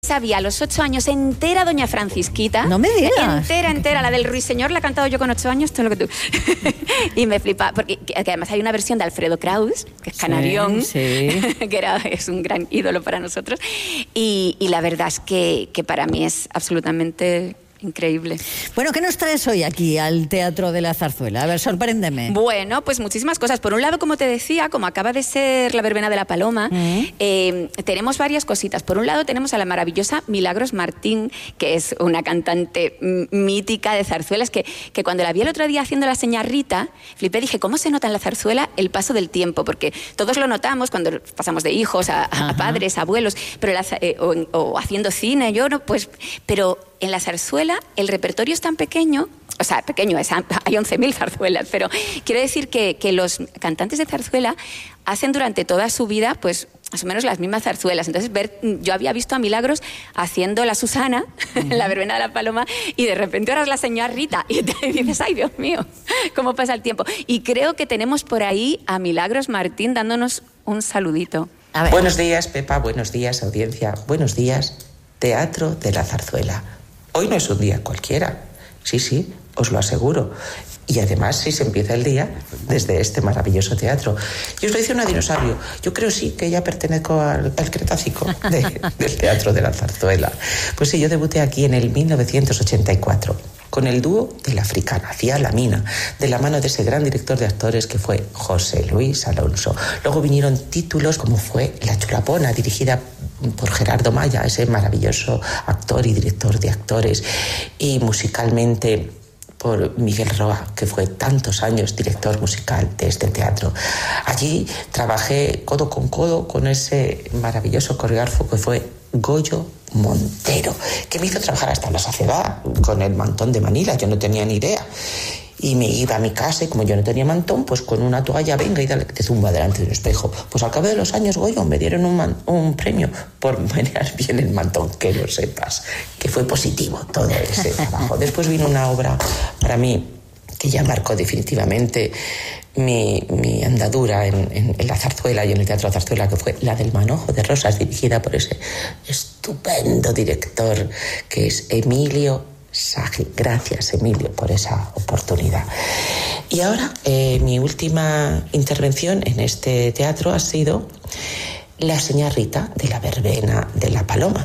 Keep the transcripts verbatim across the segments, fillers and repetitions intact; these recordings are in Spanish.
Sabía a los ocho años entera Doña Francisquita. No me digas. Entera, entera. La del Ruiseñor la he cantado yo con ocho años, todo lo que tú. Y me flipa, porque que además hay una versión de Alfredo Kraus, que es canarión, sí, sí. que era, es un gran ídolo para nosotros. Y, y la verdad es que, que para mí es absolutamente increíble. Bueno, ¿qué nos traes hoy aquí al Teatro de la Zarzuela? A ver, sorpréndeme. Bueno, pues muchísimas cosas. Por un lado, como te decía, como acaba de ser la verbena de la Paloma, uh-huh. eh, tenemos varias cositas. Por un lado, tenemos a la maravillosa Milagros Martín, que es una cantante mítica de zarzuelas, que, que cuando la vi el otro día haciendo la señá Rita, flipé, dije, ¿cómo se nota en la zarzuela el paso del tiempo? Porque todos lo notamos cuando pasamos de hijos a, a padres, a abuelos, pero la, eh, o, o haciendo cine, yo no, pues, pero en la zarzuela el repertorio es tan pequeño, o sea, pequeño, es, hay once mil zarzuelas, pero quiero decir que, que los cantantes de zarzuela hacen durante toda su vida, pues, más o menos las mismas zarzuelas. Entonces, ver, yo había visto a Milagros haciendo la Susana, uh-huh. en la verbena de la Paloma, y de repente ahora es la señora Rita, y te dices, ay, Dios mío, cómo pasa el tiempo. Y creo que tenemos por ahí a Milagros Martín dándonos un saludito. A ver. Buenos días, Pepa, buenos días, audiencia, buenos días, Teatro de la Zarzuela. Hoy no es un día cualquiera, sí, sí, os lo aseguro. Y además, si se empieza el día desde este maravilloso teatro. Yo os lo dice una dinosaurio. Yo creo sí que ya pertenezco al, al Cretácico de, del Teatro de la Zarzuela. Pues sí, yo debuté aquí en el mil novecientos ochenta y cuatro con el dúo de la Africana, Hacía la Mina, de la mano de ese gran director de actores que fue José Luis Alonso. Luego vinieron títulos como fue La Chulapona, dirigida por Gerardo Maya, ese maravilloso actor y director de actores, y musicalmente por Miguel Roa, que fue tantos años director musical de este teatro. Allí trabajé codo con codo con ese maravilloso coreógrafo que fue Goyo Montero, que me hizo trabajar hasta la saciedad con el mantón de Manila. Yo no tenía ni idea. Y me iba a mi casa y como yo no tenía mantón, pues con una toalla, venga y dale que te zumba delante de un espejo. Pues al cabo de los años, Goyo, me dieron un, man, un premio por manejar bien el mantón, que lo sepas, que fue positivo todo ese trabajo. Después vino una obra para mí que ya marcó definitivamente mi, mi andadura en, en, en la zarzuela y en el Teatro de la Zarzuela, que fue la del Manojo de Rosas, dirigida por ese estupendo director que es Emilio Sagi. Gracias, Emilio, por esa oportunidad. Y ahora, eh, mi última intervención en este teatro ha sido la señá Rita de la verbena de la Paloma.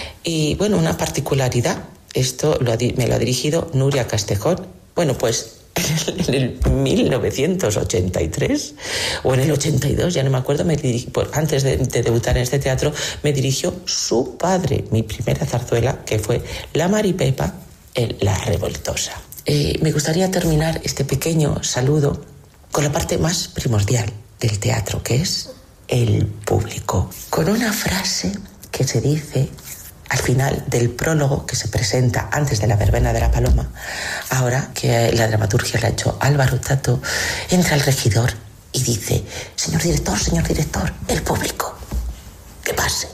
Y bueno, una particularidad, esto lo ha, me lo ha dirigido Nuria Castejón. Bueno, pues en el mil novecientos ochenta y tres o en el ochenta y dos, ya no me acuerdo, me dirigi, por, antes de, de debutar en este teatro, me dirigió su padre, mi primera zarzuela, que fue La Maripepa, el, la Revoltosa. Eh, me gustaría terminar este pequeño saludo con la parte más primordial del teatro, que es el público, con una frase que se dice al final del prólogo que se presenta antes de la verbena de la Paloma. Ahora que la dramaturgia la ha hecho Álvaro Tato, entra el regidor y dice: señor director, señor director, el público, que pase.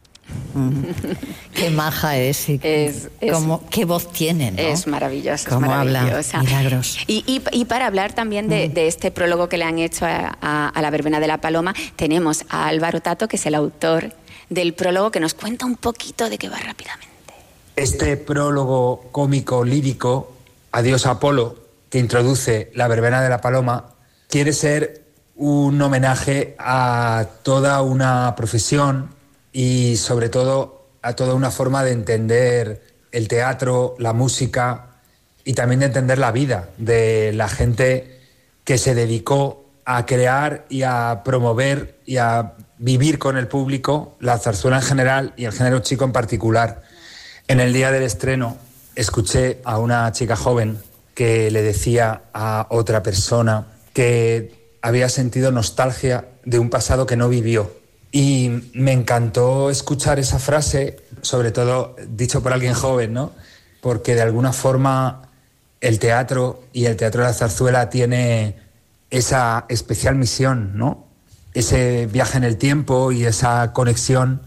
Mm, qué maja es, y es, es como, qué voz tiene, ¿no? Es maravillosa, cómo es maravillosa. Habla, Milagros. Y, y, y para hablar también de, mm. de este prólogo que le han hecho a, a, a la verbena de la Paloma, tenemos a Álvaro Tato, que es el autor del prólogo, que nos cuenta un poquito de qué va rápidamente. Este prólogo cómico lírico, Adiós Apolo, que introduce la verbena de la Paloma, quiere ser un homenaje a toda una profesión y sobre todo a toda una forma de entender el teatro, la música y también de entender la vida de la gente que se dedicó a crear y a promover y a vivir con el público la zarzuela en general y el género chico en particular. En el día del estreno escuché a una chica joven que le decía a otra persona que había sentido nostalgia de un pasado que no vivió. Y me encantó escuchar esa frase, sobre todo dicho por alguien joven, ¿no? Porque de alguna forma el teatro y el teatro de la zarzuela tiene esa especial misión, ¿no? Ese viaje en el tiempo y esa conexión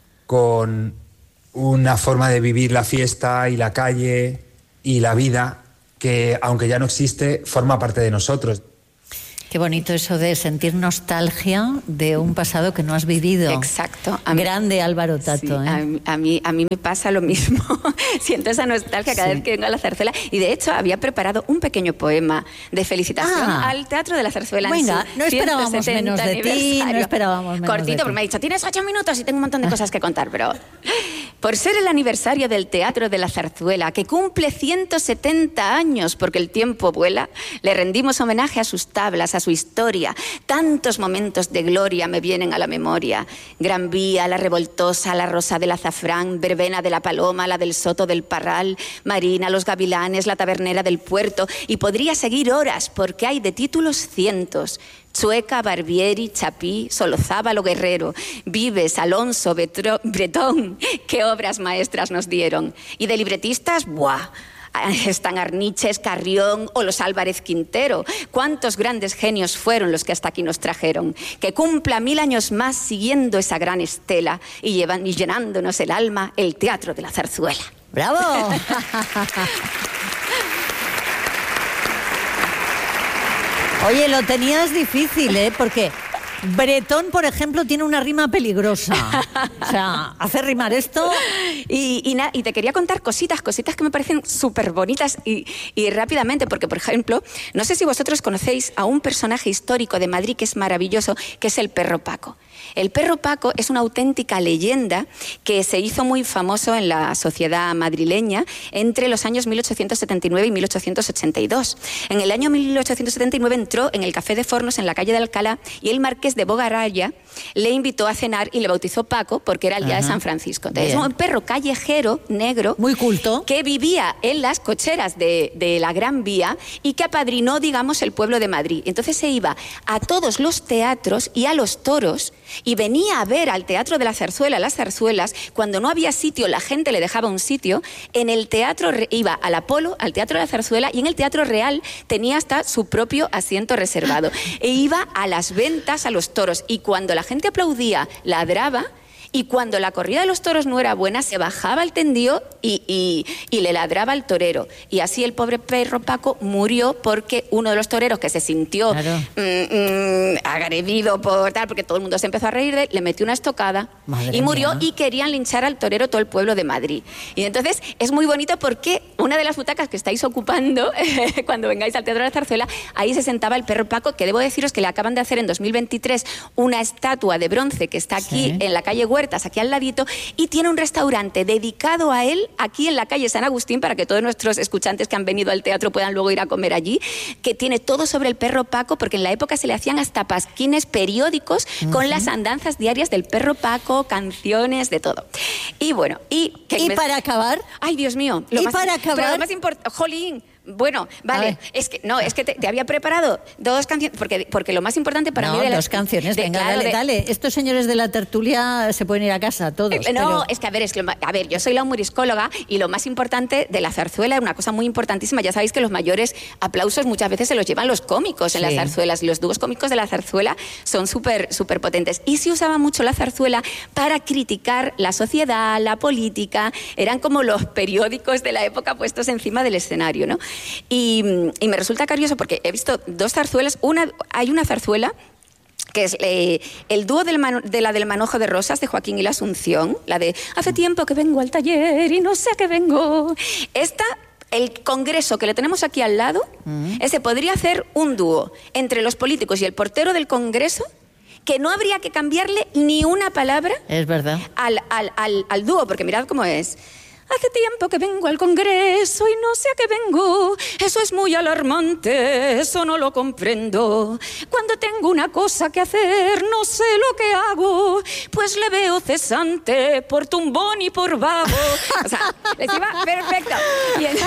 con una forma de vivir la fiesta y la calle y la vida que, aunque ya no existe, forma parte de nosotros. Qué bonito eso de sentir nostalgia de un pasado que no has vivido. Exacto. A Grande Álvaro Tato. Sí, ¿eh? a, a, mí, a mí me pasa lo mismo. Siento esa nostalgia cada sí. vez que vengo a la zarzuela. Y de hecho había preparado un pequeño poema de felicitación ah. al Teatro de la Zarzuela. Venga, no esperábamos menos de ti, no esperábamos menos Cortito, de ti. porque me ha dicho, tienes ocho minutos y tengo un montón de cosas que contar, pero... Por ser el aniversario del Teatro de la Zarzuela, que cumple ciento setenta años, porque el tiempo vuela, le rendimos homenaje a sus tablas, a su historia. Tantos momentos de gloria me vienen a la memoria. Gran Vía, La Revoltosa, La Rosa del Azafrán, Verbena de la Paloma, la del Soto del Parral, Marina, Los Gavilanes, La Tabernera del Puerto. Y podría seguir horas, porque hay de títulos cientos. Chueca, Barbieri, Chapí, Solozábalo, Guerrero, Vives, Alonso, Betro, Bretón, qué obras maestras nos dieron. Y de libretistas, ¡buah! Están Arniches, Carrión o los Álvarez Quintero. Cuántos grandes genios fueron los que hasta aquí nos trajeron. Que cumpla mil años más siguiendo esa gran estela y, llevan, y llenándonos el alma el Teatro de la Zarzuela. ¡Bravo! Oye, lo tenías difícil, ¿eh? Porque Bretón, por ejemplo, tiene una rima peligrosa. O sea, hace rimar esto... Y, y, na, y te quería contar cositas, cositas que me parecen súper bonitas y, y rápidamente, porque, por ejemplo, no sé si vosotros conocéis a un personaje histórico de Madrid que es maravilloso, que es el Perro Paco. El Perro Paco es una auténtica leyenda que se hizo muy famoso en la sociedad madrileña entre los años mil ochocientos setenta y nueve y mil ochocientos ochenta y dos. En el año mil ochocientos setenta y nueve entró en el Café de Fornos en la calle de Alcalá y el marqués de Bogaralla le invitó a cenar y le bautizó Paco porque era el día Ajá. de San Francisco. Entonces, es un perro callejero, negro, muy culto, que vivía en las cocheras de, de la Gran Vía y que apadrinó, digamos, el pueblo de Madrid. Entonces se iba a todos los teatros y a los toros y venía a ver al Teatro de la Zarzuela, las zarzuelas. Cuando no había sitio, la gente le dejaba un sitio. En el teatro iba al Apolo, al Teatro de la Zarzuela, y en el Teatro Real tenía hasta su propio asiento reservado. E iba a las ventas, a los toros, y cuando la gente aplaudía, ladraba. Y cuando la corrida de los toros no era buena, se bajaba al tendío y, y, y le ladraba al torero. Y así el pobre Perro Paco murió porque uno de los toreros que se sintió claro. mm, mm, agredido por tal, porque todo el mundo se empezó a reír de él, le metió una estocada Madre y murió mía. Y querían linchar al torero todo el pueblo de Madrid. Y entonces es muy bonito porque una de las butacas que estáis ocupando cuando vengáis al Teatro de la Zarzuela, ahí se sentaba el Perro Paco, que debo deciros que le acaban de hacer en dos mil veintitrés una estatua de bronce que está aquí sí. en la calle Huerta, aquí al ladito, y tiene un restaurante dedicado a él aquí en la calle San Agustín para que todos nuestros escuchantes que han venido al teatro puedan luego ir a comer allí, que tiene todo sobre el Perro Paco, porque en la época se le hacían hasta pasquines periódicos uh-huh. con las andanzas diarias del Perro Paco, canciones, de todo. Y bueno, y... ¿Y me... para acabar? Ay, Dios mío. Lo ¿Y más... para acabar? Pero lo más importante... Jolín. Bueno, vale, es que no, es que te, te había preparado dos canciones, porque, porque lo más importante para no, mí de las dos canciones, de, venga, claro, dale, de, dale. Estos señores de la tertulia se pueden ir a casa todos. Eh, no, pero... es que a ver, es que, a ver, yo soy la humoriscóloga y lo más importante de la zarzuela, una cosa muy importantísima, ya sabéis que los mayores aplausos muchas veces se los llevan los cómicos en sí. las zarzuelas, y los dúos cómicos de la zarzuela son súper súper potentes. Y se usaba mucho la zarzuela para criticar la sociedad, la política, eran como los periódicos de la época puestos encima del escenario, ¿no? Y Y me resulta curioso porque he visto dos zarzuelas. Una, hay una zarzuela que es eh, el dúo del man, de la del Manojo de Rosas de Joaquín y la Asunción, la de hace tiempo que vengo al taller y no sé a qué vengo. Esta, el congreso que le tenemos aquí al lado, uh-huh. ese podría hacer un dúo entre los políticos y el portero del congreso, que no habría que cambiarle ni una palabra es verdad. Al, al, al, al dúo, porque mirad cómo es. Hace tiempo que vengo al Congreso y no sé a qué vengo. Eso es muy alarmante, eso no lo comprendo. Cuando tengo una cosa que hacer, no sé lo que hago. Pues le veo cesante por tumbón y por vago. O sea, les iba perfecto. Y, en...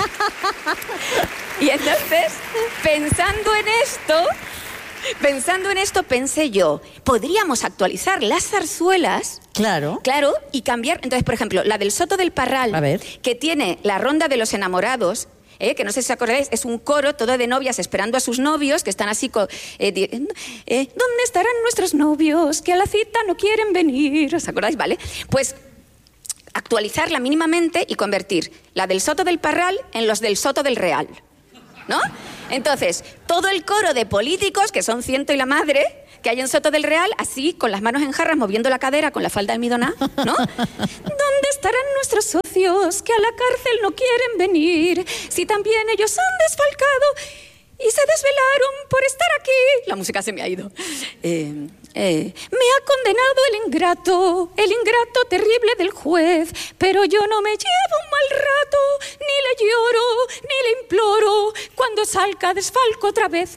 y entonces, pensando en esto... Pensando en esto, pensé yo, podríamos actualizar las zarzuelas, claro, claro, y cambiar. Entonces, por ejemplo, la del Soto del Parral, a ver. que tiene la ronda de los enamorados, eh, que no sé si os acordáis, es un coro todo de novias esperando a sus novios, que están así, con, eh, eh, ¿dónde estarán nuestros novios? Que a la cita no quieren venir, ¿os acordáis? Vale, pues actualizarla mínimamente y convertir la del Soto del Parral en los del Soto del Real, ¿no? Entonces, todo el coro de políticos, que son ciento y la madre, que hay en Soto del Real, así, con las manos en jarras, moviendo la cadera con la falda almidonada, ¿no? ¿Dónde estarán nuestros socios que a la cárcel no quieren venir? Si también ellos han desfalcado y se desvelaron por estar aquí. La música se me ha ido. Eh, eh, me ha condenado el ingrato, el ingrato terrible del juez, pero yo no me llevo un mal rato, ni le lloro, ni le imploro, cuando salga desfalco otra vez.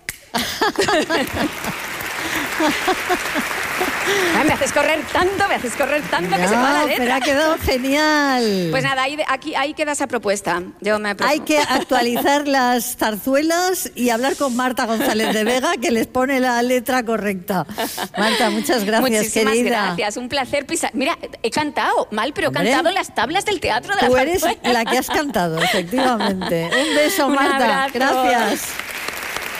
Ay, me haces correr tanto, me haces correr tanto no, que se va la letra. Pero ha quedado genial. Pues nada, ahí, aquí, ahí queda esa propuesta. Yo me Hay que actualizar las zarzuelas y hablar con Marta González de Vega, que les pone la letra correcta. Marta, muchas gracias, Muchísimas querida. gracias, un placer pisar. Mira, he cantado mal, pero he Hombre, cantado las tablas del teatro de la Tú eres zarzuela. la que has cantado, efectivamente. Un beso, Un Marta. abrazo. Gracias.